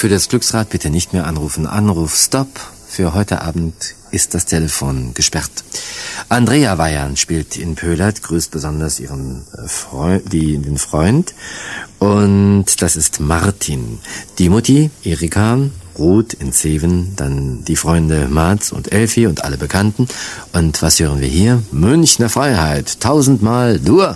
Für das Glücksrad bitte nicht mehr anrufen. Anruf Stop. Für heute Abend ist das Telefon gesperrt. Andrea Weyand spielt in Pölert, grüßt besonders ihren den Freund. Und das ist Martin. Die Mutti, Erika, Ruth in Zeven, dann die Freunde Mats und Elfi und alle Bekannten. Und was hören wir hier? Münchner Freiheit, 1000-mal Dur.